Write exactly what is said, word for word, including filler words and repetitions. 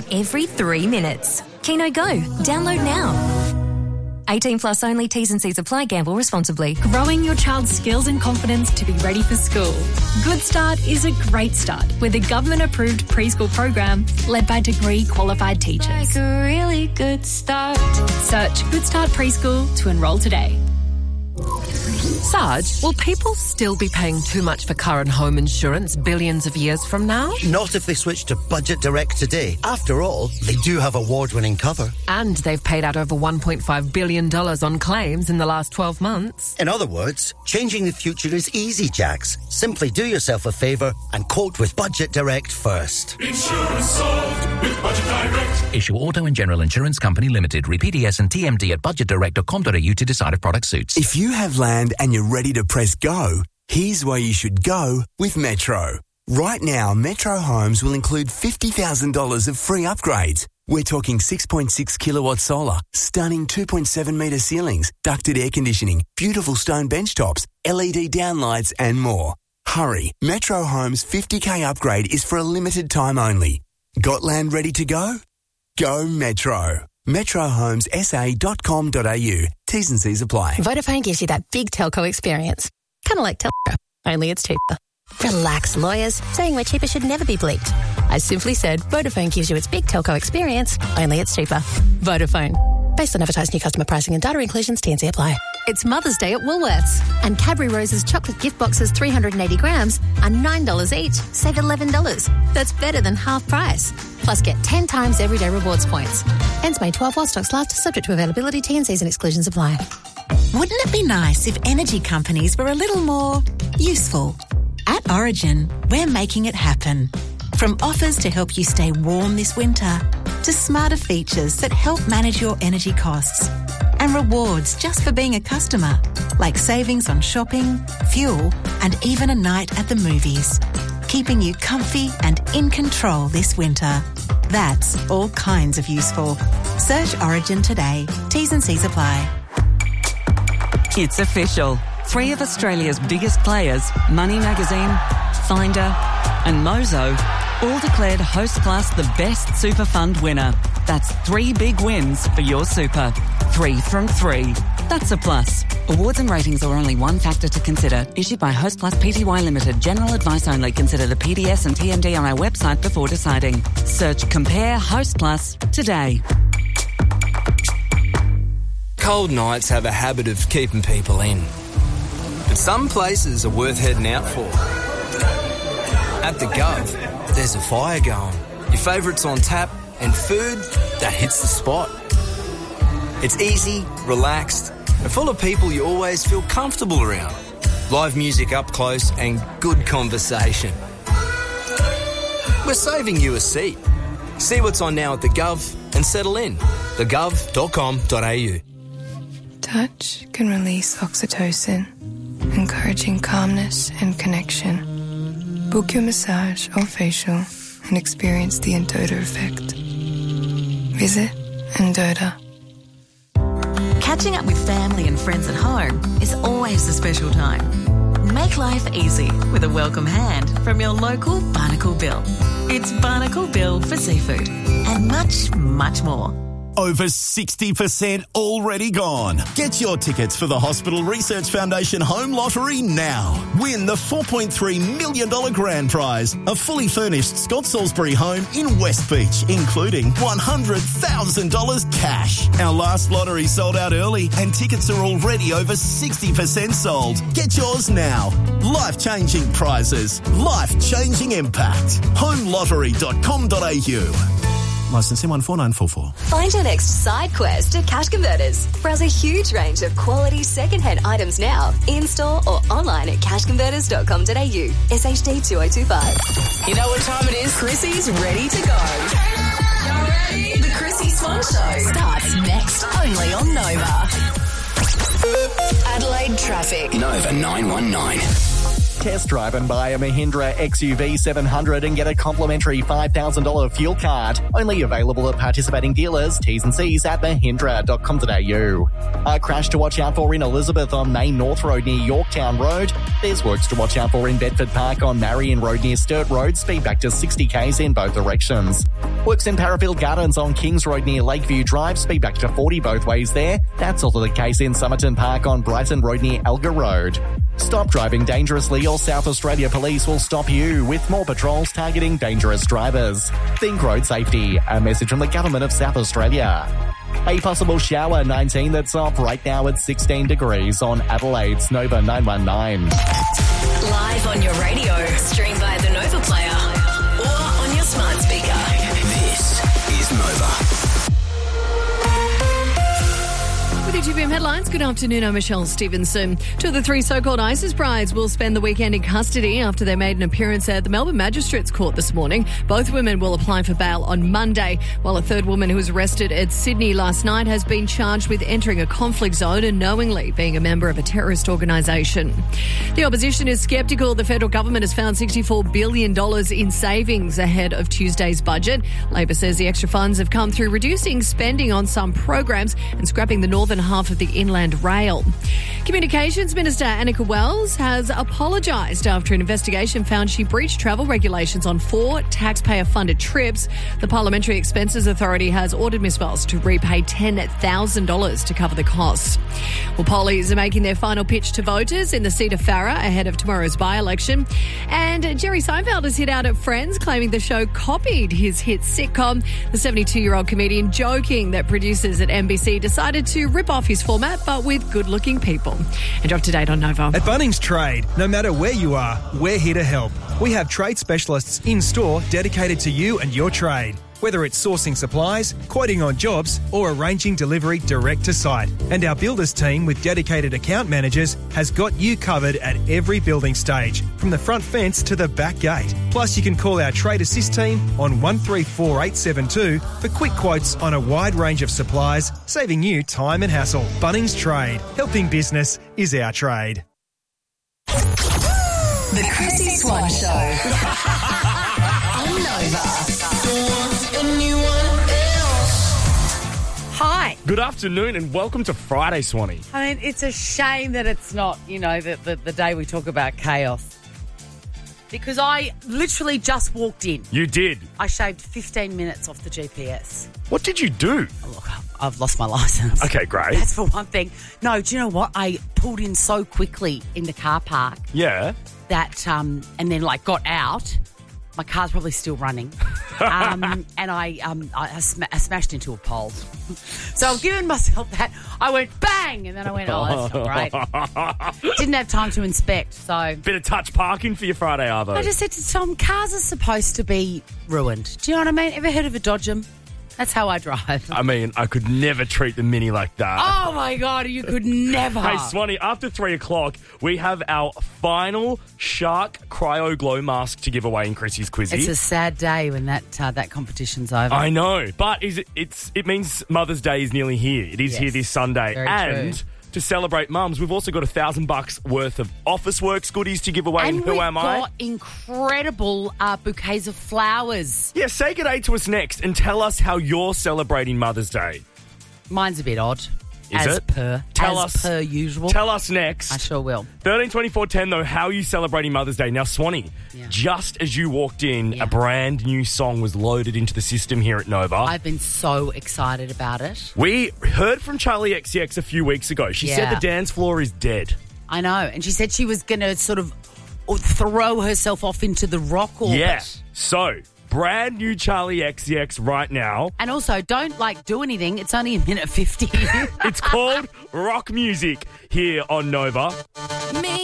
every three minutes. Keno Go. Download now. eighteen plus only. T's and C's apply. Gamble responsibly. Growing your child's skills and confidence to be ready for school. Good Start is a great start with a government-approved preschool program led by degree-qualified teachers. Like a really good start. Search Good Start Preschool to enrol today. Sarge, will people still be paying too much for car and home insurance billions of years from now? Not if they switch to Budget Direct today. After all, they do have award-winning cover. And they've paid out over one point five billion dollars on claims in the last twelve months. In other words, changing the future is easy, Jax. Simply do yourself a favour and quote with Budget Direct first. Insurance solved with Budget Direct. Issue Auto and General Insurance Company Limited. Read P D S and T M D at budget direct dot com dot a u to decide if product suits. If you have land and you're ready to press go, here's where you should go with Metro. Right now, Metro Homes will include fifty thousand dollars of free upgrades. We're talking six point six kilowatt solar, stunning two point seven metre ceilings, ducted air conditioning, beautiful stone benchtops, L E D downlights and more. Hurry, Metro Homes fifty K upgrade is for a limited time only. Got land ready to go? Go Metro. metro homes s a dot com dot a u. T's and C's apply. Vodafone gives you that big telco experience. Kind of like telco, only it's cheaper. Relax, lawyers. Saying we're cheaper should never be bleeped. I simply said Vodafone gives you its big telco experience, only it's cheaper. Vodafone. Based on advertised new customer pricing and data inclusions, T and C apply. It's Mother's Day at Woolworths. And Cadbury Rose's chocolate gift boxes, three hundred eighty grams, are nine dollars each. Save eleven dollars. That's better than half price. Plus get ten times everyday rewards points. Ends May twelfth while stocks last, subject to availability, T and C's and exclusions apply. Wouldn't it be nice if energy companies were a little more useful? At Origin, we're making it happen. From offers to help you stay warm this winter, to smarter features that help manage your energy costs, and rewards just for being a customer, like savings on shopping, fuel, and even a night at the movies, keeping you comfy and in control this winter. That's all kinds of useful. Search Origin today. T's and C's apply. It's official. Three of Australia's biggest players, Money Magazine, Finder and Mozo, all declared Hostplus the best super fund winner. That's three big wins for your super. Three from three. That's a plus. Awards and ratings are only one factor to consider. Issued by Hostplus Pty Limited. General advice only. Consider the P D S and T M D on our website before deciding. Search Compare Hostplus today. Cold nights have a habit of keeping people in. But some places are worth heading out for. At the Gov, there's a fire going. Your favourites on tap and food that hits the spot. It's easy, relaxed, and full of people you always feel comfortable around. Live music up close and good conversation. We're saving you a seat. See what's on now at the Gov and settle in. the gov dot com dot a u. Touch can release oxytocin, encouraging calmness and connection. Book your massage or facial and experience the Endota effect. Visit Endota. Catching up with family and friends at home is always a special time. Make life easy with a welcome hand from your local Barnacle Bill. It's Barnacle Bill for seafood and much, much more. Over sixty percent already gone. Get your tickets for the Hospital Research Foundation Home Lottery now. Win the four point three million dollars grand prize, a fully furnished Scott Salisbury home in West Beach, including one hundred thousand dollars cash. Our last lottery sold out early and tickets are already over sixty percent sold. Get yours now. Life-changing prizes. Life-changing impact. home lottery dot com dot a u. Licence M one four nine four four. Find your next side quest at Cash Converters. Browse a huge range of quality second-hand items now, in-store or online at cash converters dot com dot a u. S H D two oh two five. You know what time it is? Chrissy's ready to go. Y'all ready? The Chrissy Swan Show starts next, only on Nova. Adelaide traffic. Nova nine one nine. Test drive and buy a Mahindra X U V seven hundred and get a complimentary five thousand dollars fuel card. Only available at participating dealers. T's and C's at mahindra dot com dot a u. A crash to watch out for in Elizabeth on Main North Road near Yorktown Road. There's works to watch out for in Bedford Park on Marion Road near Sturt Road. Speed back to sixty k's in both directions. Works in Parafield Gardens on Kings Road near Lakeview Drive. Speed back to forty both ways there. That's also the case in Somerton Park on Brighton Road near Elgar Road. Stop driving dangerously or South Australia Police will stop you with more patrols targeting dangerous drivers. Think road safety. A message from the Government of South Australia. A possible shower nineteen that's off right now at sixteen degrees on Adelaide's Nova nine one nine. Live on your radio, stream via the Nova Player or on your smart speaker. This is Nova. With your G B M headlines, good afternoon, I'm Michelle Stevenson. Two of the three so-called ISIS brides will spend the weekend in custody after they made an appearance at the Melbourne Magistrates Court this morning. Both women will apply for bail on Monday, while a third woman who was arrested at Sydney last night has been charged with entering a conflict zone and knowingly being a member of a terrorist organisation. The opposition is sceptical the federal government has found sixty-four billion dollars in savings ahead of Tuesday's budget. Labor says the extra funds have come through reducing spending on some programs and scrapping the northern half of the Inland Rail. Communications Minister Annika Wells has apologised after an investigation found she breached travel regulations on four taxpayer-funded trips. The Parliamentary Expenses Authority has ordered Miss Wells to repay ten thousand dollars to cover the costs. Well, pollies are making their final pitch to voters in the seat of Farrer ahead of tomorrow's by-election. And Jerry Seinfeld has hit out at Friends, claiming the show copied his hit sitcom. The seventy-two-year-old comedian joking that producers at N B C decided to rip off his format, but with good-looking people. And up to date on Nova. At Bunnings Trade, no matter where you are, we're here to help. We have trade specialists in-store dedicated to you and your trade. Whether it's sourcing supplies, quoting on jobs, or arranging delivery direct to site. And our builders team with dedicated account managers has got you covered at every building stage, from the front fence to the back gate. Plus, you can call our Trade Assist team on one three four eight seven two for quick quotes on a wide range of supplies, saving you time and hassle. Bunnings Trade. Helping business is our trade. The Chrissy Swan Show. On Nova. Hi. Good afternoon and welcome to Friday, Swanee. I mean, it's a shame that it's not, you know, the, the, the day we talk about chaos. Because I literally just walked in. You did? I shaved fifteen minutes off the G P S. What did you do? Oh, look, I've lost my licence. Okay, great. That's for one thing. No, do you know what? I pulled in so quickly in the car park. Yeah. That, um, and then like got out. My car's probably still running. um, and I, um, I, I, sm- I smashed into a pole. So I've given myself that. I went bang, and then I went, oh, that's not great. Didn't have time to inspect, so. Bit of touch parking for your Friday, Arvo. I just said to Tom, cars are supposed to be ruined. Do you know what I mean? Ever heard of a Dodgem? That's how I drive. I mean, I could never treat the Mini like that. Oh, my God, you could never. Hey, Swanee, after three o'clock, we have our final Shark Cryo Glow mask to give away in Chrissy's Quizzy. It's a sad day when that uh, that competition's over. I know, but is it, it's it means Mother's Day is nearly here. It is yes, here this Sunday. Very and true. To celebrate mums, we've also got a thousand bucks worth of Officeworks goodies to give away. And in Who we've Am I? got incredible uh, bouquets of flowers. Yeah, say good day to us next and tell us how you're celebrating Mother's Day. Mine's a bit odd. Is as it? per. Tell as us. per usual. Tell us next. I sure will. thirteen twenty-four ten though, how are you celebrating Mother's Day? Now, Swanee, yeah. just as you walked in, yeah. a brand new song was loaded into the system here at Nova. I've been so excited about it. We heard from Charlie X C X a few weeks ago. She yeah. said the dance floor is dead. I know. And she said she was going to sort of throw herself off into the rock orbit. Yeah. So, brand new Charlie X C X right now. And also, don't, like, do anything. It's only a minute fifty. It's called Rock Music here on Nova. Me.